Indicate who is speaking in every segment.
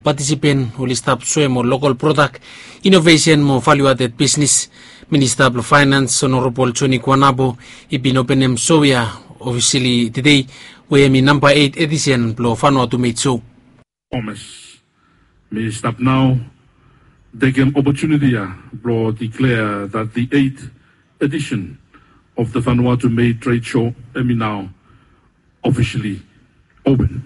Speaker 1: Participant will stop swim local product innovation mo value-added business. Minister of Finance Honorable Johnny Kwanabo ibinopenem soya officially today we am in number 8 edition blo Vanuatu made so.
Speaker 2: May stop now. Take an opportunity to declare that the 8th edition of the Vanuatu Made Trade Show is now officially open.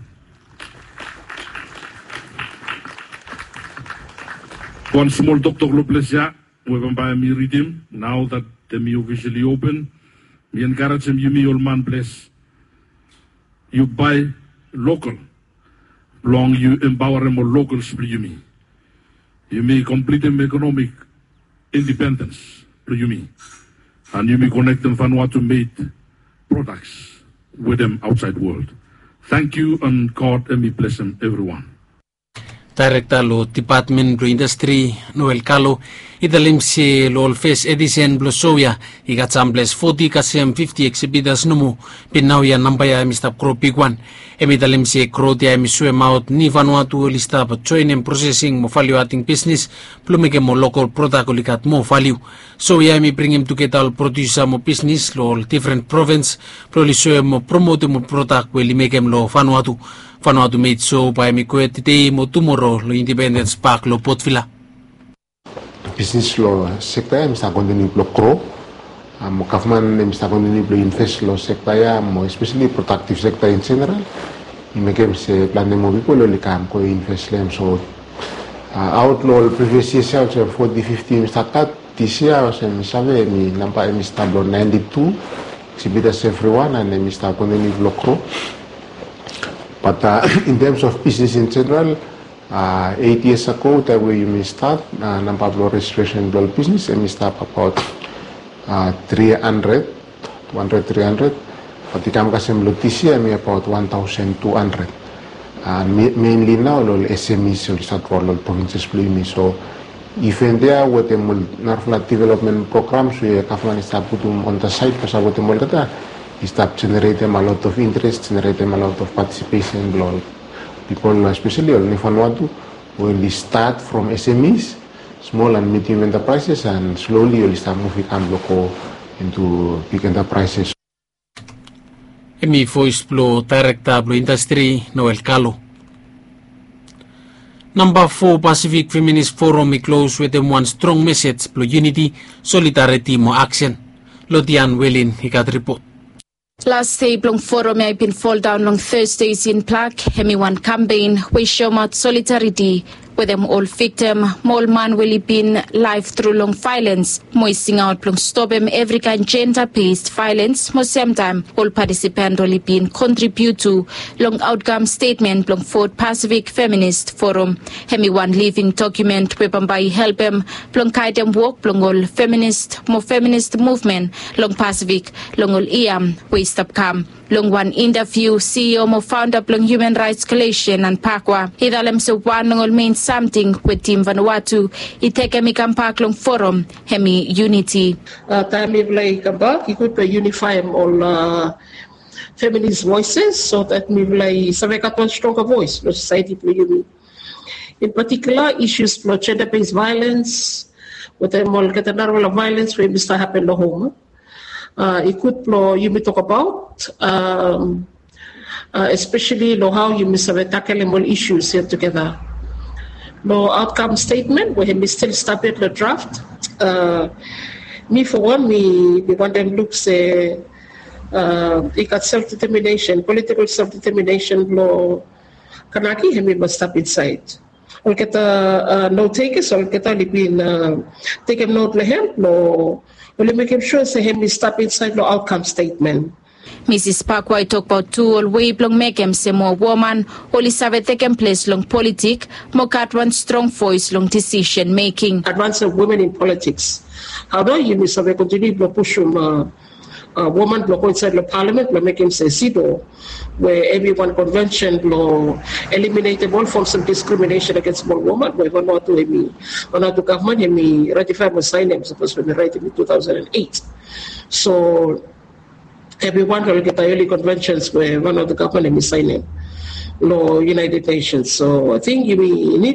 Speaker 2: One small Dr. Loplesia, we by me read him now that the me officially open. Me encourage him, you me old man bless. You buy local, long you empower them more locals for you me. You may complete them economic independence for you me. And you may connect them Vanuatu made products with them outside world. Thank you and God and me bless them everyone.
Speaker 1: Director lo Department of Industry Noel Kalo italim si lo Face Edition Blosoya ikatambles 40 kasem 50 exhibitors numu pinawya nambaya Mr. Kro Piguan emitalim si Kro dia misue maut ni Vanuatu lista pa join processing mo value adding business plumike mo local product ulikat mo value so ya mi bring him together produce mo business lo different province pro lisue mo promote mo product we make em lo Vanuatu made so by me ko today mo tomorrow lo Independence Park lo Potvila.
Speaker 3: Business lo sekta mista continue lo Kro mo government mista continue lo invest lo sekta ya mo especially productive sector in general make se plan mo people lo likam ko invest lem so out lo previous year so 40-50 mista kat this year so misave mi nampa mista lo 92 exhibitors everyone and mista continue lo Kro. But in terms of business in general, 8 years ago, that we may start number of registration business, and we start about 300. But the Kamkasem Lotisia, we about 1,200. And mainly now, SMEs, we start for provinces, so even there, with the national development programs, we have start putting on the side, because what the start generating a lot of interest, generating a lot of participation. People, especially in Vanuatu, will start from SMEs, small and medium enterprises, and slowly will start moving local into big enterprises.
Speaker 1: Emi voice blow director blow industry Noel Kalo. Number 4 Pacific Feminist Forum we close with them one strong message blow unity, solidarity mo action. Lodian Welin he got report.
Speaker 4: Last day, Blong Forum may been fall down on Thursdays in Plaque, Hemi one campaign, we show out solidarity with them all victim, more man will been life through long violence, moisting out Blong stop him every kind gender-based violence, most same time, all participants only been contribute to long outcome statement Blong 4 Pacific Feminist Forum, Hemi one living document, we by help him, Blong guide them work, Blong all more feminist movement, long Pacific, long all we stop come. Long one interview, CEO mo founder Blong Human Rights Coalition and Pakwa. Hidalem so one all means something with Team Vanuatu. Iteke mi kampak Long Forum, Hemi Unity.
Speaker 5: Time like kamba, ikut unify all feminist voices so that we like savekat one stronger voice for society. In particular, issues for gender-based violence, with them all get a violence when it happen in the home. Ikut you may talk about, especially how you must have tackle all issues here together. No outcome statement, we have still started the draft. Me for one, we want them look say, they got self-determination, political self-determination law. Kanaki, we must step inside. I'll get no takers, I'll get only been taken note lehem, no. Will make him sure say him step inside the outcome statement.
Speaker 4: Mrs. Pakwa talk about two all way long make him say more woman, only save taken place long politic, more cat one strong voice long decision making.
Speaker 5: Advance of women in politics. How do you miss have continue to push woman block inside the parliament, will make him say SIDO, where everyone convention law eliminated all forms of discrimination against small women, where one or two government hemi ratify my sign him supposed to be right in 2008. So everyone will get early conventions where one of the government hemi sign him. law United Nations. So I think you need